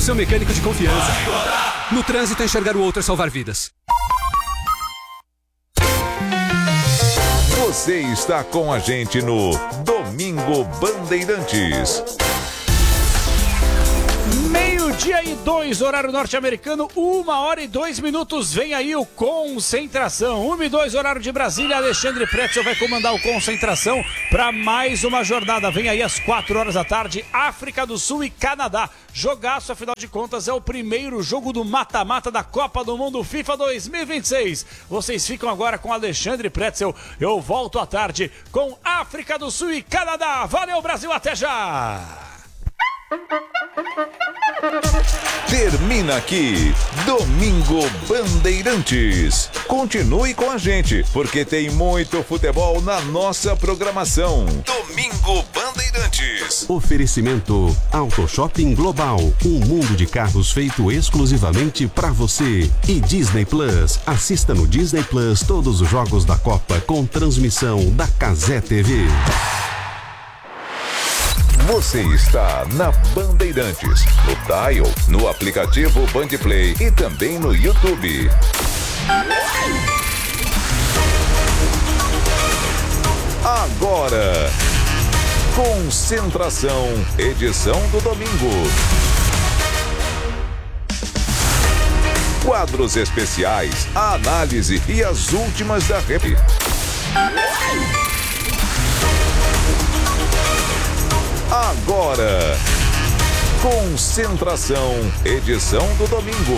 seu mecânico de confiança. No trânsito, enxergar o outro é salvar vidas. Você está com a gente no Domingo Bandeirantes. 12:02, horário norte-americano, 1h02. Vem aí o Concentração. 1h02, horário de Brasília. Alexandre Pretzel vai comandar o Concentração para mais uma jornada. Vem aí às 4h da tarde, África do Sul e Canadá. Jogaço, afinal de contas, é o primeiro jogo do mata-mata da Copa do Mundo FIFA 2026. Vocês ficam agora com Alexandre Pretzel. Eu volto à tarde com África do Sul e Canadá. Valeu, Brasil, até já! Termina aqui, Domingo Bandeirantes. Continue com a gente, porque tem muito futebol na nossa programação. Domingo Bandeirantes. Oferecimento Auto Shopping Global, um mundo de carros feito exclusivamente para você. E Disney Plus, assista no Disney Plus todos os jogos da Copa com transmissão da Cazé TV. Você está na Bandeirantes, no Dial, no aplicativo Bandplay e também no YouTube. Agora, Concentração, edição do domingo. Quadros especiais, a análise e as últimas da rede. Agora, Concentração, edição do domingo.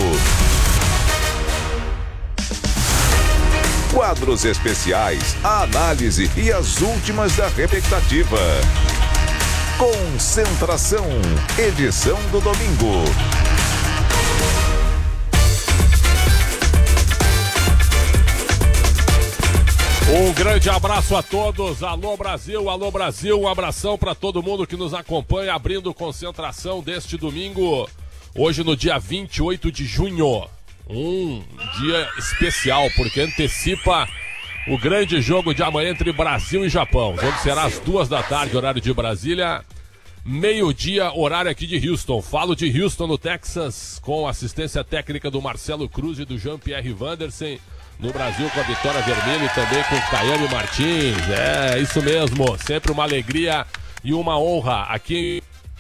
Quadros especiais, a análise e as últimas da expectativa. Concentração, edição do domingo. Um grande abraço a todos, alô Brasil, um abração para todo mundo que nos acompanha, abrindo Concentração deste domingo, hoje no dia 28 de junho, um dia especial, porque antecipa o grande jogo de amanhã entre Brasil e Japão. O jogo será às 2 da tarde, horário de Brasília, meio-dia, horário aqui de Houston. Falo de Houston, no Texas, com assistência técnica do Marcelo Cruz e do Jean-Pierre Vandersen. No Brasil com a Vitória Vermelho e também com o Caiane Martins. É, isso mesmo. Sempre uma alegria e uma honra aqui.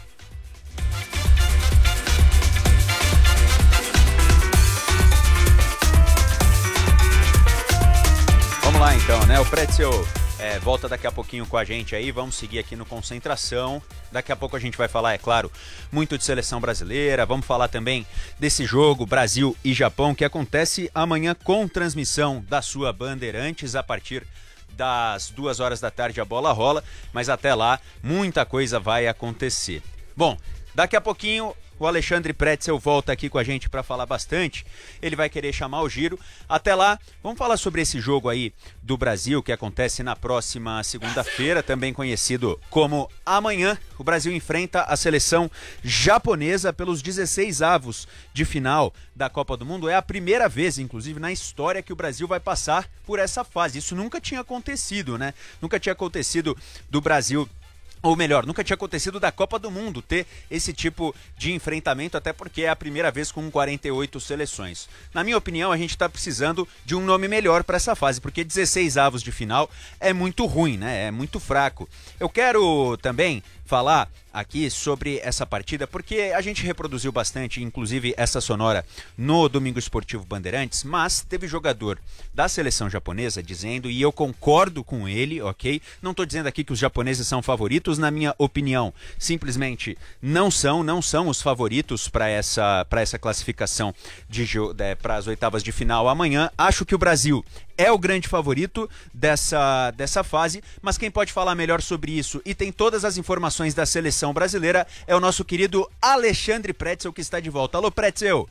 Vamos lá então, né? O Pretzel volta daqui a pouquinho com a gente aí. Vamos seguir aqui no Concentração. Daqui a pouco a gente vai falar, é claro, muito de seleção brasileira. Vamos falar também desse jogo Brasil e Japão, que acontece amanhã com transmissão da sua Bandeirantes a partir das 2 horas da tarde. A bola rola, mas até lá muita coisa vai acontecer. Bom, daqui a pouquinho o Alexandre Pretzel volta aqui com a gente para falar bastante. Ele vai querer chamar o giro. Até lá, vamos falar sobre esse jogo aí do Brasil que acontece na próxima segunda-feira, também conhecido como amanhã. O Brasil enfrenta a seleção japonesa pelos 16avos de final da Copa do Mundo. É a primeira vez, inclusive, na história que o Brasil vai passar por essa fase. Isso nunca tinha acontecido, né? Nunca tinha acontecido do Brasil... Ou melhor, nunca tinha acontecido da Copa do Mundo ter esse tipo de enfrentamento, até porque é a primeira vez com 48 seleções. Na minha opinião, a gente está precisando de um nome melhor para essa fase, porque 16avos de final é muito ruim, né? É muito fraco. Eu quero também falar aqui sobre essa partida, porque a gente reproduziu bastante, inclusive essa sonora, no Domingo Esportivo Bandeirantes, mas teve jogador da seleção japonesa dizendo, e eu concordo com ele, ok? Não estou dizendo aqui que os japoneses são favoritos, na minha opinião, simplesmente não são os favoritos para essa classificação para as oitavas de final amanhã. Acho que o Brasil é o grande favorito dessa fase, mas quem pode falar melhor sobre isso e tem todas as informações da seleção brasileira é o nosso querido Alexandre Pretzel, que está de volta. Alô, Pretzel!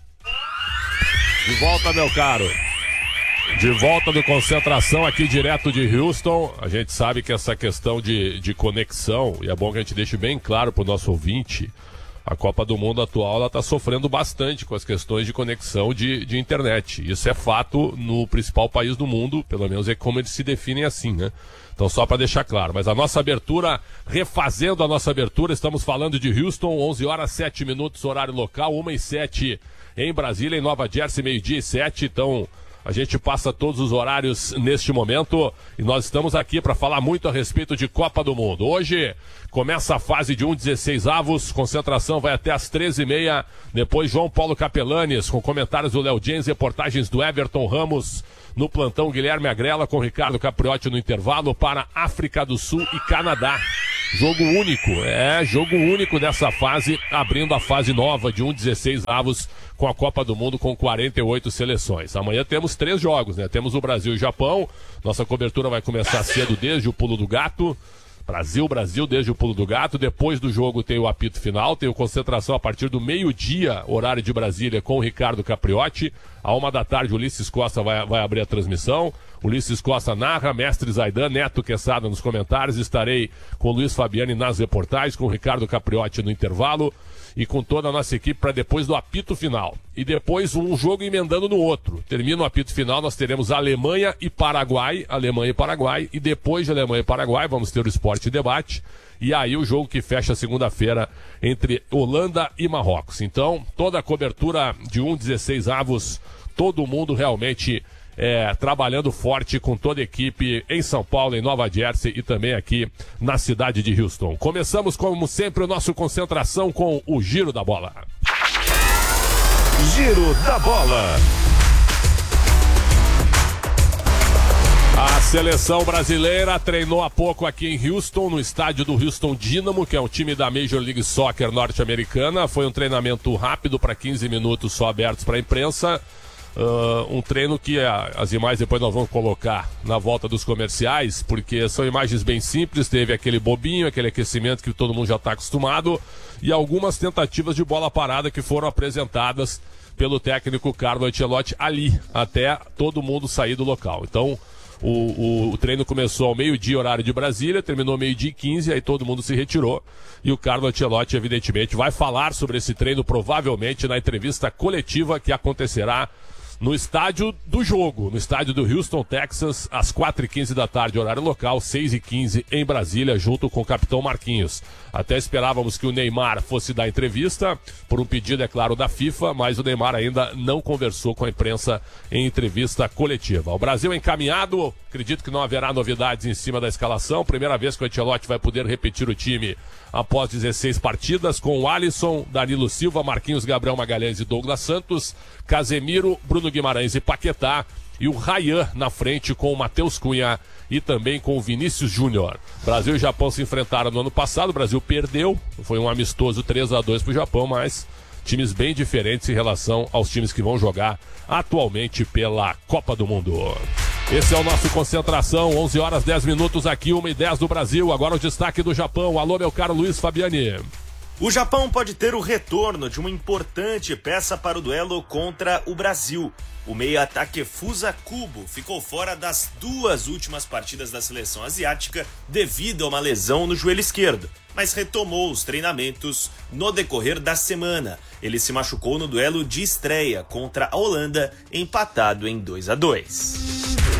De volta, meu caro. De volta do Concentração aqui direto de Houston. A gente sabe que essa questão de conexão, e é bom que a gente deixe bem claro para o nosso ouvinte, A Copa do Mundo atual ela está sofrendo bastante com as questões de conexão de internet. Isso é fato no principal país do mundo, pelo menos é como eles se definem assim, né? Então só para deixar claro, mas a nossa abertura, refazendo a nossa abertura, estamos falando de Houston, 11 horas 7 minutos, horário local, 1h07 em Brasília, em Nova Jersey, 12h07, então... A gente passa todos os horários neste momento e nós estamos aqui para falar muito a respeito de Copa do Mundo. Hoje começa a fase de 1/16avos, concentração vai até às 13h30. Depois João Paulo Capelanes com comentários do Léo James, reportagens do Everton Ramos. No plantão Guilherme Agrela com Ricardo Capriotti no intervalo para África do Sul e Canadá. Jogo único dessa fase, abrindo a fase nova de 1/16avos com a Copa do Mundo com 48 seleções. Amanhã temos 3 jogos, né? Temos o Brasil e o Japão. Nossa cobertura vai começar cedo desde o pulo do gato. Brasil, desde o pulo do gato. Depois do jogo tem o apito final, tem o concentração a partir do meio-dia, horário de Brasília, com o Ricardo Capriotti. À 1h da tarde, o Ulisses Costa vai abrir a transmissão. Ulisses Costa narra, mestre Zaidan, Neto Quesada nos comentários. Estarei com o Luiz Fabiani nas reportagens, com o Ricardo Capriotti no intervalo e com toda a nossa equipe para depois do apito final. E depois um jogo emendando no outro. Termina o apito final, nós teremos Alemanha e Paraguai, e depois de Alemanha e Paraguai vamos ter o Esporte Debate. E aí o jogo que fecha segunda-feira entre Holanda e Marrocos. Então, toda a cobertura de 1/16avos, todo mundo realmente trabalhando forte com toda a equipe em São Paulo, em Nova Jersey e também aqui na cidade de Houston. Começamos, como sempre, o nosso concentração com o Giro da Bola. Giro da Bola. A seleção brasileira treinou há pouco aqui em Houston, no estádio do Houston Dynamo, que é um time da Major League Soccer norte-americana. Foi um treinamento rápido para 15 minutos só abertos para a imprensa. Um treino que as imagens depois nós vamos colocar na volta dos comerciais, porque são imagens bem simples. Teve aquele bobinho, aquele aquecimento que todo mundo já está acostumado e algumas tentativas de bola parada que foram apresentadas pelo técnico Carlo Ancelotti ali, até todo mundo sair do local. Então o treino começou ao meio-dia, horário de Brasília, terminou meio-dia e 15, aí todo mundo se retirou e o Carlo Ancelotti evidentemente vai falar sobre esse treino provavelmente na entrevista coletiva que acontecerá no estádio do jogo, no estádio do Houston, Texas, às 4h15 da tarde, horário local, 6h15 em Brasília, junto com o capitão Marquinhos. Até esperávamos que o Neymar fosse dar entrevista, por um pedido, é claro, da FIFA, mas o Neymar ainda não conversou com a imprensa em entrevista coletiva. O Brasil é encaminhado, acredito que não haverá novidades em cima da escalação, primeira vez que o Ancelotti vai poder repetir o time após 16 partidas, com o Alisson, Danilo Silva, Marquinhos, Gabriel Magalhães e Douglas Santos, Casemiro, Bruno Guimarães e Paquetá, e o Ryan na frente com o Matheus Cunha e também com o Vinícius Júnior. Brasil e Japão se enfrentaram no ano passado, o Brasil perdeu, foi um amistoso 3-2 para o Japão, mas times bem diferentes em relação aos times que vão jogar atualmente pela Copa do Mundo. Esse é o nosso concentração, 11 horas 10 minutos aqui, 1h10 do Brasil. Agora o destaque do Japão. Alô, meu caro Luiz Fabiani. O Japão pode ter o retorno de uma importante peça para o duelo contra o Brasil. O meia Takefusa Kubo ficou fora das 2 últimas partidas da seleção asiática devido a uma lesão no joelho esquerdo, mas retomou os treinamentos no decorrer da semana. Ele se machucou no duelo de estreia contra a Holanda, empatado em 2-2.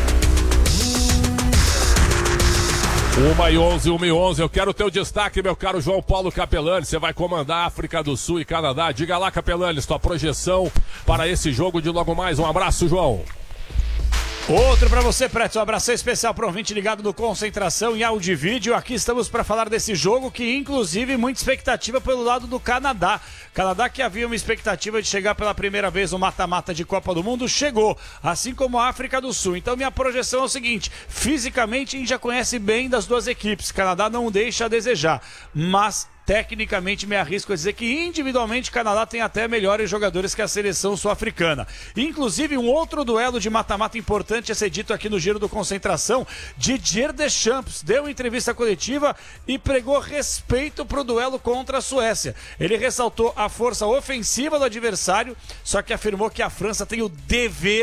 1h11, eu quero o teu destaque, meu caro João Paulo Capelani. Você vai comandar a África do Sul e Canadá. Diga lá, Capelani, sua projeção para esse jogo de logo mais. Um abraço, João. Outro para você, Preto. Um abraço especial para o ouvinte ligado no Concentração em áudio e vídeo. Aqui estamos para falar desse jogo que, inclusive, muita expectativa pelo lado do Canadá. Canadá, que havia uma expectativa de chegar pela primeira vez no mata-mata de Copa do Mundo, chegou, assim como a África do Sul. Então, minha projeção é o seguinte: fisicamente, a gente já conhece bem das duas equipes. Canadá não deixa a desejar, mas tecnicamente me arrisco a dizer que individualmente o Canadá tem até melhores jogadores que a seleção sul-africana. Inclusive um outro duelo de mata-mata importante a ser dito aqui no Giro do Concentração. Didier Deschamps deu entrevista coletiva e pregou respeito para o duelo contra a Suécia. Ele ressaltou a força ofensiva do adversário, só que afirmou que a França tem o dever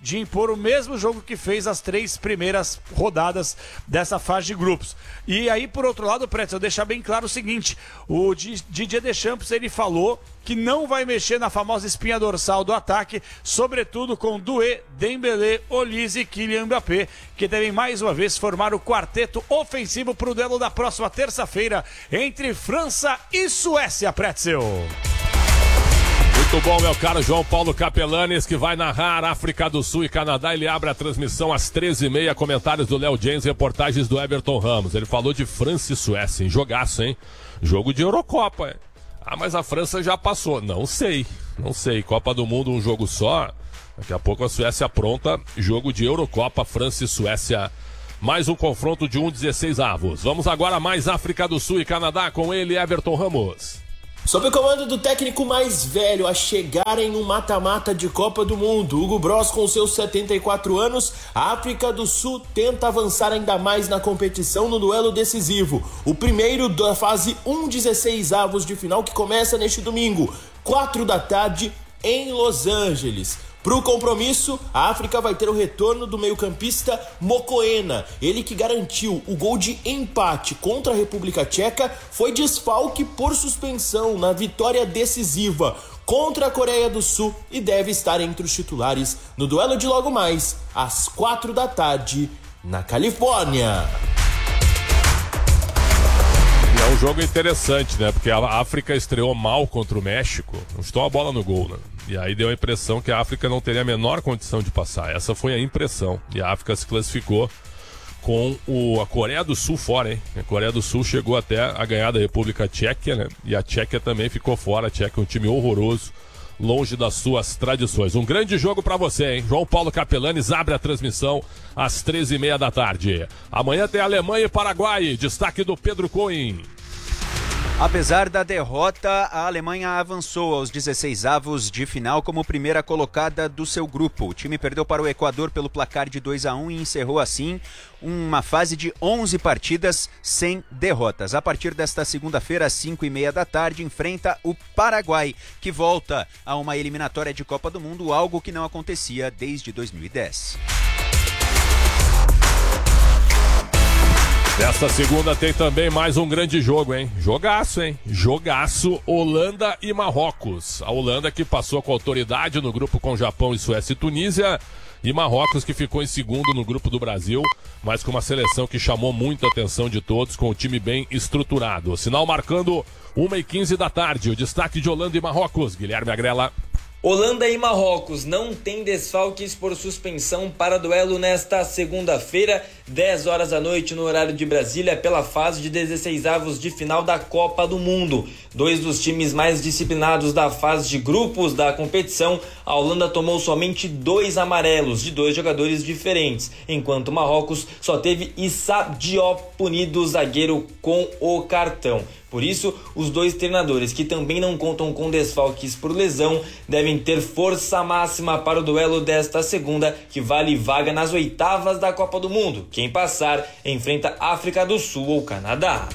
de impor o mesmo jogo que fez as 3 primeiras rodadas dessa fase de grupos. E aí, por outro lado, Pretzel, deixar bem claro o seguinte, o Didier Deschamps, ele falou que não vai mexer na famosa espinha dorsal do ataque, sobretudo com Doué, Dembélé, Olise e Kylian Mbappé, que devem mais uma vez formar o quarteto ofensivo para o duelo da próxima terça-feira entre França e Suécia, Pretzel. Muito bom, meu caro João Paulo Capelanes, que vai narrar África do Sul e Canadá. Ele abre a transmissão às 13h30. Comentários do Léo James, reportagens do Everton Ramos. Ele falou de França e Suécia, hein? Jogaço, hein? Jogo de Eurocopa, hein? Ah, mas a França já passou. Não sei. Copa do Mundo, um jogo só. Daqui a pouco a Suécia pronta. Jogo de Eurocopa, França e Suécia. Mais um confronto de 16avos. Vamos agora a mais África do Sul e Canadá com ele, Everton Ramos. Sob o comando do técnico mais velho a chegarem no mata-mata de Copa do Mundo, Hugo Bross, com seus 74 anos, a África do Sul tenta avançar ainda mais na competição no duelo decisivo. O primeiro da fase 16avos de final, que começa neste domingo, 4 da tarde, em Los Angeles. Para o compromisso, a África vai ter o retorno do meio-campista Mokoena. Ele que garantiu o gol de empate contra a República Tcheca, foi desfalque por suspensão na vitória decisiva contra a Coreia do Sul e deve estar entre os titulares no duelo de logo mais, às 4 da tarde, na Califórnia. É um jogo interessante, né? Porque a África estreou mal contra o México, não chutou a bola no gol, né? E aí deu a impressão que a África não teria a menor condição de passar. Essa foi a impressão. E a África se classificou com a Coreia do Sul fora, hein? A Coreia do Sul chegou até a ganhar da República Tcheca, né? E a Tchequia também ficou fora. A Tchequia é um time horroroso, longe das suas tradições. Um grande jogo pra você, hein? João Paulo Capelanes abre a transmissão às 13h30 da tarde. Amanhã tem Alemanha e Paraguai. Destaque do Pedro Cohen. Apesar da derrota, a Alemanha avançou aos 16avos de final como primeira colocada do seu grupo. O time perdeu para o Equador pelo placar de 2-1 e encerrou assim uma fase de 11 partidas sem derrotas. A partir desta segunda-feira, às 5h30 da tarde, enfrenta o Paraguai, que volta a uma eliminatória de Copa do Mundo, algo que não acontecia desde 2010. Nesta segunda tem também mais um grande jogo, hein? Jogaço, hein? Jogaço, Holanda e Marrocos. A Holanda que passou com autoridade no grupo com Japão e Suécia e Tunísia. E Marrocos que ficou em segundo no grupo do Brasil, mas com uma seleção que chamou muito a atenção de todos, com o time bem estruturado. O sinal marcando 1h15 da tarde. O destaque de Holanda e Marrocos. Guilherme Agrela. Holanda e Marrocos não têm desfalques por suspensão para duelo nesta segunda-feira, 10 horas da noite no horário de Brasília, pela fase de 16avos de final da Copa do Mundo. 2 dos times mais disciplinados da fase de grupos da competição, a Holanda tomou somente 2 amarelos de 2 jogadores diferentes, enquanto o Marrocos só teve Issa Diop punido, zagueiro, com o cartão. Por isso, os 2 treinadores, que também não contam com desfalques por lesão, devem ter força máxima para o duelo desta segunda, que vale vaga nas oitavas da Copa do Mundo. Quem passar enfrenta África do Sul ou Canadá.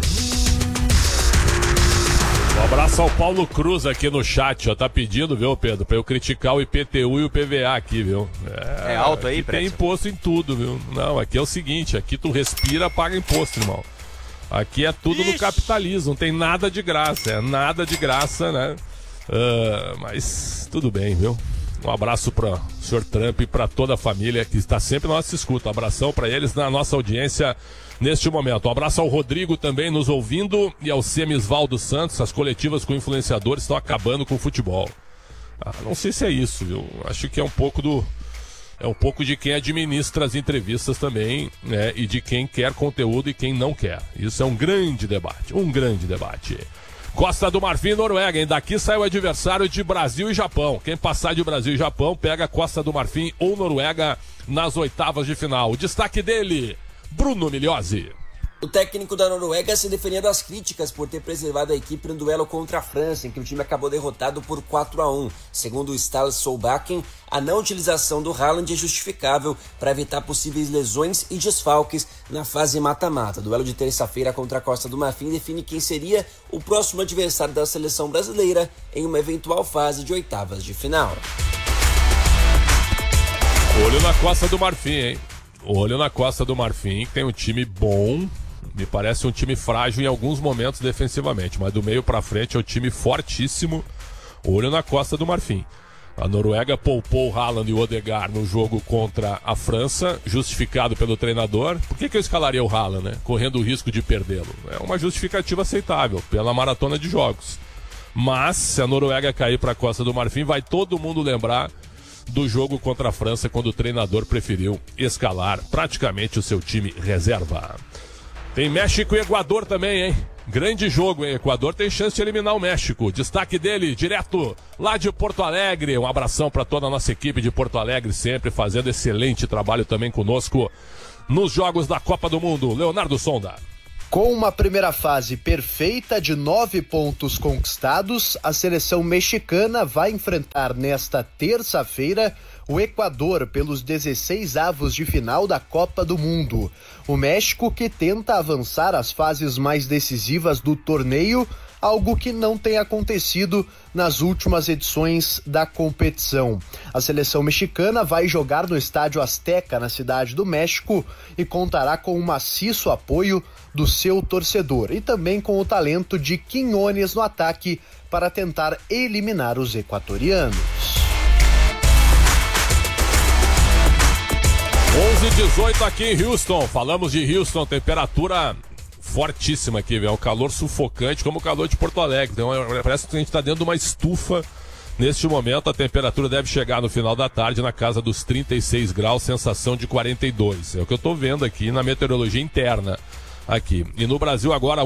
Um abraço ao Paulo Cruz aqui no chat, ó. Tá pedindo, viu, Pedro, pra eu criticar o IPTU e o PVA aqui, viu? É alto aí, Tem imposto em tudo, viu? Não, aqui é o seguinte, aqui tu respira, paga imposto, irmão. Aqui é tudo no capitalismo, não tem nada de graça, é nada de graça, né? Mas tudo bem, viu? Um abraço para o senhor Trump e para toda a família que está sempre na nossa escuta. Um abração para eles na nossa audiência neste momento. Um abraço ao Rodrigo também nos ouvindo e ao Semisvaldo Santos. As coletivas com influenciadores estão acabando com o futebol. Não sei se é isso, viu? Acho que é um pouco de quem administra as entrevistas também, né? E de quem quer conteúdo e quem não quer. Isso é um grande debate, Costa do Marfim e Noruega, hein? Daqui sai o adversário de Brasil e Japão. Quem passar de Brasil e Japão pega Costa do Marfim ou Noruega nas oitavas de final. O destaque dele, Bruno Migliozzi. O técnico da Noruega se defendeu das críticas por ter preservado a equipe no duelo contra a França, em que o time acabou derrotado por 4-1. Segundo o Ståle Solbakken, a não utilização do Haaland é justificável para evitar possíveis lesões e desfalques na fase mata-mata. O duelo de terça-feira contra a Costa do Marfim define quem seria o próximo adversário da seleção brasileira em uma eventual fase de oitavas de final. Olho na Costa do Marfim, hein? Olho na Costa do Marfim, que tem um time bom. Me parece um time frágil em alguns momentos defensivamente, mas do meio pra frente é um time fortíssimo. Olho na Costa do Marfim. A Noruega poupou o Haaland e o Odegaard no jogo contra a França, justificado pelo treinador. Por que eu escalaria o Haaland, né? Correndo o risco de perdê-lo. É uma justificativa aceitável pela maratona de jogos. Mas, se a Noruega cair para a Costa do Marfim, vai todo mundo lembrar do jogo contra a França, quando o treinador preferiu escalar praticamente o seu time reserva. Tem México e Equador também, hein? Grande jogo, hein? Equador tem chance de eliminar o México. Destaque dele, direto lá de Porto Alegre. Um abração para toda a nossa equipe de Porto Alegre, sempre fazendo excelente trabalho também conosco nos jogos da Copa do Mundo. Leonardo Sonda. Com uma primeira fase perfeita de 9 pontos conquistados, a seleção mexicana vai enfrentar nesta terça-feira o Equador pelos 16avos de final da Copa do Mundo. O México, que tenta avançar às fases mais decisivas do torneio, algo que não tem acontecido nas últimas edições da competição. A seleção mexicana vai jogar no Estádio Azteca, na Cidade do México, e contará com um maciço apoio do seu torcedor e também com o talento de Quiñones no ataque para tentar eliminar os equatorianos. 11h18 aqui em Houston. Falamos de Houston, temperatura fortíssima aqui, velho. Um calor sufocante, como o calor de Porto Alegre. Então, parece que a gente está dentro de uma estufa. Neste momento, a temperatura deve chegar no final da tarde na casa dos 36 graus, sensação de 42. É o que eu estou vendo aqui na meteorologia interna aqui. E no Brasil agora,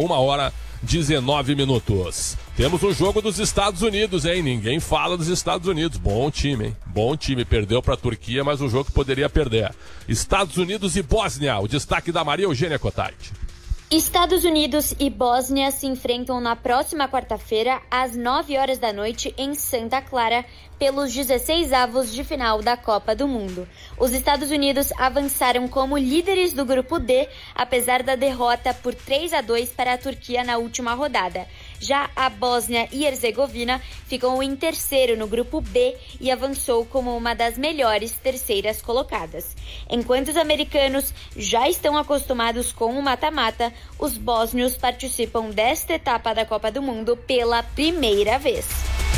1h19. Temos o jogo dos Estados Unidos, hein? Ninguém fala dos Estados Unidos. Bom time, hein? Bom time. Perdeu para a Turquia, mas um jogo que poderia perder. Estados Unidos e Bósnia. O destaque da Maria Eugênia Cotarte. Estados Unidos e Bósnia se enfrentam na próxima quarta-feira, às 9 horas da noite, em Santa Clara, pelos 16avos de final da Copa do Mundo. Os Estados Unidos avançaram como líderes do grupo D, apesar da derrota por 3-2 para a Turquia na última rodada. Já a Bósnia e Herzegovina ficou em terceiro no grupo B e avançou como uma das melhores terceiras colocadas. Enquanto os americanos já estão acostumados com o mata-mata, os bósnios participam desta etapa da Copa do Mundo pela primeira vez.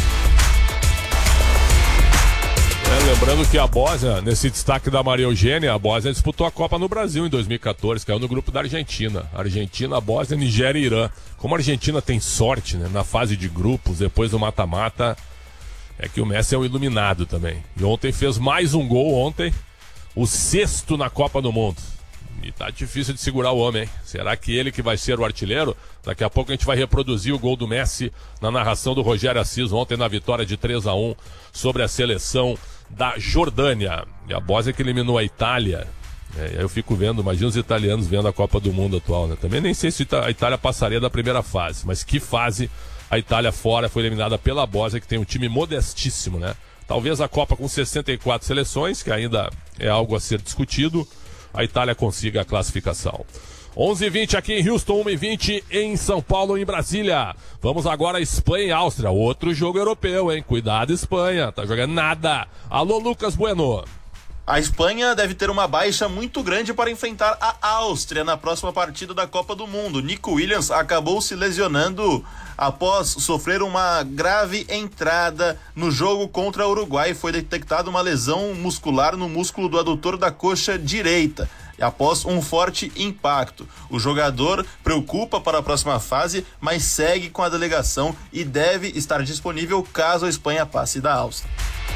Lembrando que a Bósnia, nesse destaque da Maria Eugênia, a Bósnia disputou a Copa no Brasil em 2014, caiu no grupo da Argentina. Argentina, Bósnia, Nigéria e Irã. Como a Argentina tem sorte, né, na fase de grupos, depois do mata-mata, é que o Messi é um iluminado também. E ontem fez mais um gol, o 6º na Copa do Mundo. E tá difícil de segurar o homem, hein? Será que ele que vai ser o artilheiro? Daqui a pouco a gente vai reproduzir o gol do Messi na narração do Rogério Assis, ontem na vitória de 3-1 sobre a seleção da Jordânia. E a Bósnia que eliminou a Itália. Aí eu fico vendo, imagina os italianos vendo a Copa do Mundo atual, né? Também nem sei se a Itália passaria da primeira fase, mas que fase a Itália fora, foi eliminada pela Bósnia, que tem um time modestíssimo, né? Talvez a Copa com 64 seleções, que ainda é algo a ser discutido, a Itália consiga a classificação. 11h20 aqui em Houston, 1h20 em São Paulo, em Brasília. Vamos agora a Espanha e Áustria. Outro jogo europeu, hein? Cuidado, Espanha. Tá jogando nada. Alô, Lucas Bueno. A Espanha deve ter uma baixa muito grande para enfrentar a Áustria na próxima partida da Copa do Mundo. Nico Williams acabou se lesionando após sofrer uma grave entrada no jogo contra o Uruguai. Foi detectada uma lesão muscular no músculo do adutor da coxa direita, após um forte impacto. O jogador preocupa para a próxima fase, mas segue com a delegação e deve estar disponível caso a Espanha passe da Áustria.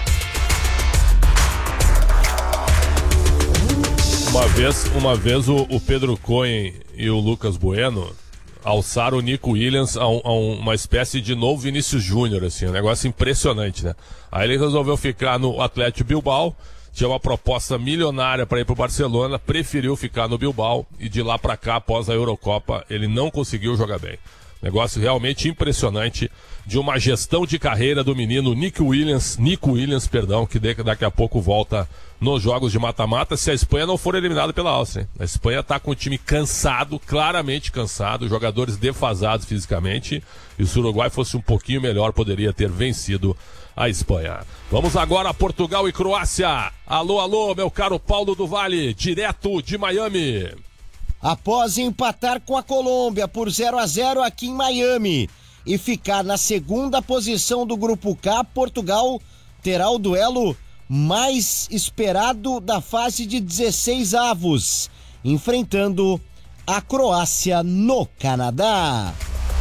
Uma vez o Pedro Cohen e o Lucas Bueno alçaram o Nico Williams a uma espécie de novo Vinícius Júnior, assim, um negócio impressionante, né? Aí ele resolveu ficar no Athletic Bilbao, tinha uma proposta milionária para ir para o Barcelona, preferiu ficar no Bilbao e de lá para cá, após a Eurocopa, ele não conseguiu jogar bem. Negócio realmente impressionante de uma gestão de carreira do menino Nico Williams, que daqui a pouco volta nos jogos de mata-mata, se a Espanha não for eliminada pela Áustria. A Espanha está com o time cansado, claramente cansado, jogadores defasados fisicamente, e se o Uruguai fosse um pouquinho melhor, poderia ter vencido a Espanha. Vamos agora a Portugal e Croácia. Alô, alô, meu caro Paulo do Vale, direto de Miami. Após empatar com a Colômbia por 0-0 aqui em Miami e ficar na segunda posição do Grupo K, Portugal terá o duelo mais esperado da fase de 16 avos, enfrentando a Croácia no Canadá.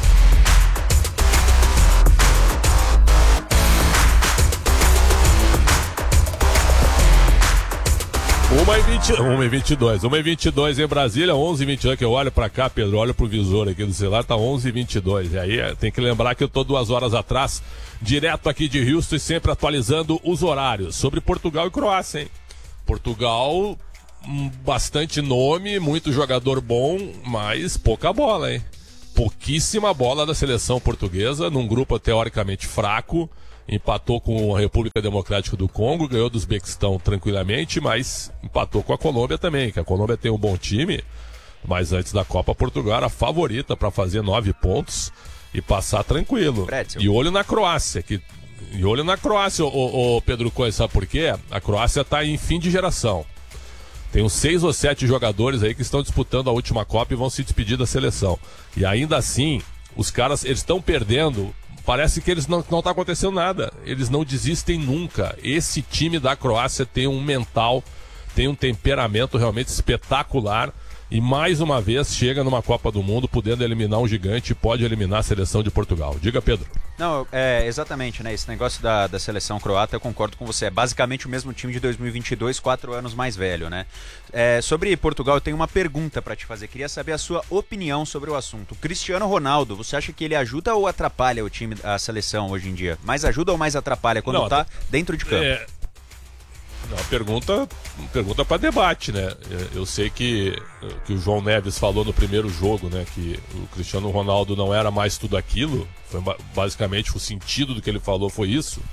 Uma e 22 em Brasília, 11h22, que eu olho pra cá, Pedro, olho pro visor aqui do celular, tá 11h22, e aí tem que lembrar que eu tô 2 horas atrás, direto aqui de Houston e sempre atualizando os horários, sobre Portugal e Croácia, hein? Portugal, bastante nome, muito jogador bom, mas pouca bola, hein? Pouquíssima bola da seleção portuguesa, num grupo teoricamente fraco, empatou com a República Democrática do Congo, ganhou do Uzbequistão tranquilamente, mas empatou com a Colômbia também, que a Colômbia tem um bom time, mas antes da Copa, Portugal era a favorita para fazer 9 pontos e passar tranquilo. E olho na Croácia, ô Pedro Coelho, sabe por quê? A Croácia está em fim de geração. Tem uns 6 ou 7 jogadores aí que estão disputando a última Copa e vão se despedir da seleção. E ainda assim, os caras, eles estão perdendo. Parece que eles não tá acontecendo nada. Eles não desistem nunca. Esse time da Croácia tem um mental, tem um temperamento realmente espetacular. E mais uma vez chega numa Copa do Mundo podendo eliminar um gigante e pode eliminar a seleção de Portugal. Diga, Pedro. Não, exatamente, né? Esse negócio da seleção croata, eu concordo com você. É basicamente o mesmo time de 2022, 4 anos mais velho, né? Sobre Portugal, eu tenho uma pergunta para te fazer. Queria saber a sua opinião sobre o assunto. Cristiano Ronaldo, você acha que ele ajuda ou atrapalha o time, a seleção hoje em dia? Mais ajuda ou mais atrapalha quando tá dentro de campo? Não, pergunta para debate, né? Eu sei que o João Neves falou no primeiro jogo, né? Que o Cristiano Ronaldo não era mais tudo aquilo. Foi basicamente o sentido do que ele falou foi isso.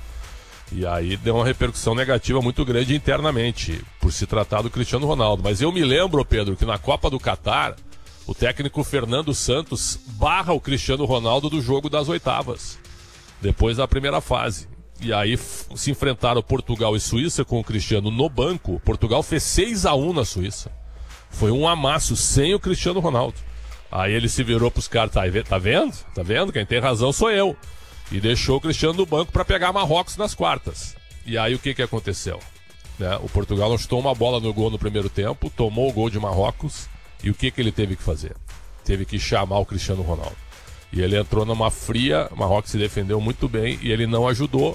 E aí deu uma repercussão negativa muito grande internamente, por se tratar do Cristiano Ronaldo. Mas eu me lembro, Pedro, que na Copa do Catar, o técnico Fernando Santos barra o Cristiano Ronaldo do jogo das oitavas, depois da primeira fase. E aí se enfrentaram Portugal e Suíça com o Cristiano no banco. Portugal fez 6-1 na Suíça. Foi um amasso sem o Cristiano Ronaldo. Aí ele se virou pros caras, tá vendo? Tá vendo? Quem tem razão sou eu. E deixou o Cristiano no banco para pegar Marrocos nas quartas. E aí o que aconteceu? O Portugal não chutou uma bola no gol no primeiro tempo, tomou o gol de Marrocos. E o que ele teve que fazer? Teve que chamar o Cristiano Ronaldo. E ele entrou numa fria, Marrocos se defendeu muito bem e ele não ajudou.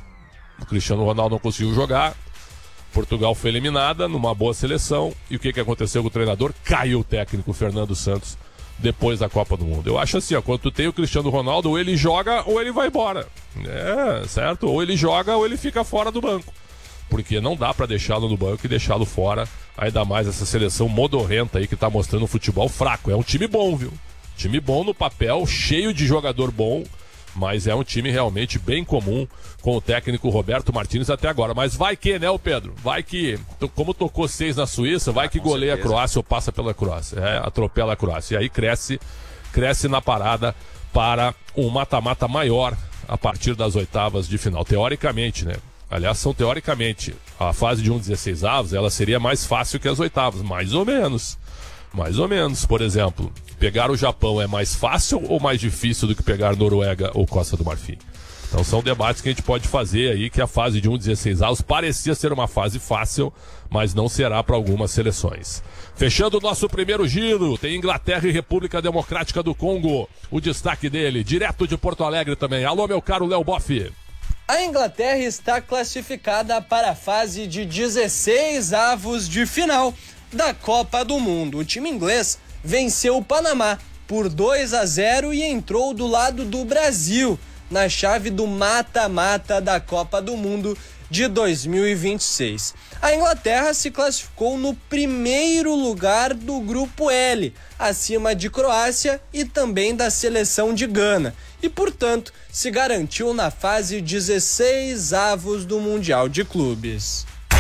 O Cristiano Ronaldo não conseguiu jogar. Portugal foi eliminada numa boa seleção. E o que aconteceu com o treinador? Caiu o técnico Fernando Santos depois da Copa do Mundo. Eu acho assim, quando tu tem o Cristiano Ronaldo, ou ele joga ou ele vai embora. Certo? Ou ele joga ou ele fica fora do banco. Porque não dá pra deixá-lo no banco e deixá-lo fora. Ainda mais essa seleção modorrenta aí que tá mostrando um futebol fraco. É um time bom, viu? Time bom no papel, cheio de jogador bom. Mas é um time realmente bem comum com o técnico Roberto Martínez até agora. Mas vai que, né, o Pedro? Vai que, como tocou 6 na Suíça, vai que goleia a Croácia ou passa pela Croácia. Atropela a Croácia. E aí cresce na parada para um mata-mata maior a partir das oitavas de final. Teoricamente, né? Aliás, são teoricamente. A fase de 16avos, ela seria mais fácil que as oitavas. Mais ou menos. Mais ou menos. Por exemplo, pegar o Japão é mais fácil ou mais difícil do que pegar Noruega ou Costa do Marfim? Então são debates que a gente pode fazer aí, que a fase de 16avos parecia ser uma fase fácil, mas não será para algumas seleções. Fechando o nosso primeiro giro, tem Inglaterra e República Democrática do Congo. O destaque dele, direto de Porto Alegre também. Alô, meu caro Léo Boff. A Inglaterra está classificada para a fase de 16avos de final da Copa do Mundo. O time inglês venceu o Panamá por 2-0 e entrou do lado do Brasil na chave do mata-mata da Copa do Mundo de 2026. A Inglaterra se classificou no primeiro lugar do grupo L, acima de Croácia e também da seleção de Gana, e, portanto, se garantiu na fase 16avos do Mundial de Clubes.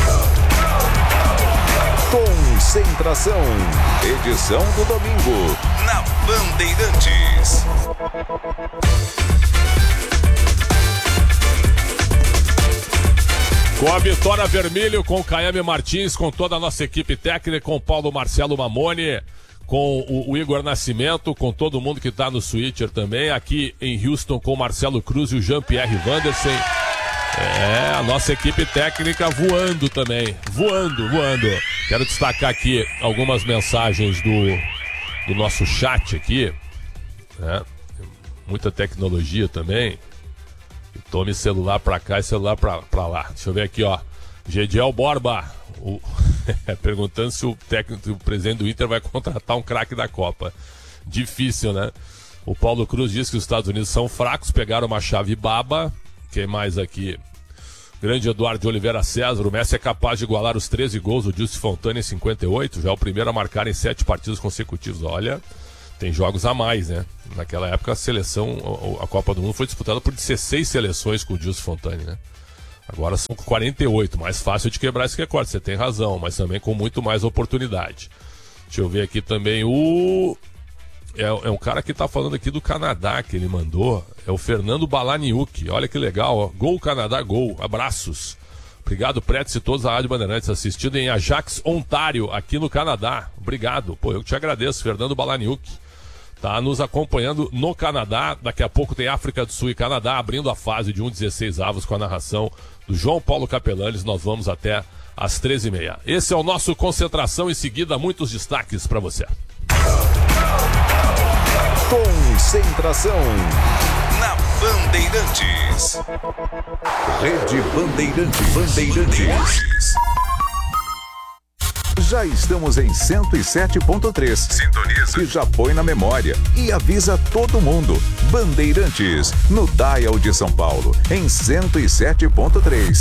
Concentração, edição do domingo, na Bandeirantes. Com a Vitória Vermelho, com o Caiame Martins, com toda a nossa equipe técnica, com o Paulo Marcelo Mamoni, com o Igor Nascimento, com todo mundo que está no Switcher também, aqui em Houston com o Marcelo Cruz e o Jean-Pierre Wandersen. A nossa equipe técnica voando também, voando. Quero destacar aqui algumas mensagens do nosso chat aqui, né? Muita tecnologia também. Tome celular pra cá e celular pra lá. Deixa eu ver aqui, ó. Gediel Borba perguntando se o presidente do Inter vai contratar um craque da Copa. Difícil, né? O Paulo Cruz diz que os Estados Unidos são fracos, pegaram uma chave baba. Quem mais aqui? Grande Eduardo de Oliveira César. O Messi é capaz de igualar os 13 gols do Gilson Fontana em 58. Já é o primeiro a marcar em 7 partidos consecutivos. Olha, tem jogos a mais, né? Naquela época a seleção, a Copa do Mundo foi disputada por 16 seleções com o Gilson Fontana, né? Agora são 48, mais fácil de quebrar esse recorde, você tem razão, mas também com muito mais oportunidade. Deixa eu ver aqui também é um cara que tá falando aqui do Canadá, que ele mandou, é o Fernando Balaniuk, olha que legal, ó. Gol Canadá, gol, abraços. Obrigado, Pretz e todos da Rádio Bandeirantes, assistindo em Ajax, Ontário, aqui no Canadá. Obrigado, eu te agradeço, Fernando Balaniuk. Tá nos acompanhando no Canadá. Daqui a pouco tem África do Sul e Canadá abrindo a fase de 16avos com a narração do João Paulo Capelanes. Nós vamos até às 13h30. Esse é o nosso Concentração. Em seguida, muitos destaques para você. Concentração na Bandeirantes. Rede Bandeirantes. Já estamos em 107.3. Sintoniza. Que já põe na memória e avisa todo mundo. Bandeirantes, no dial de São Paulo, em 107.3.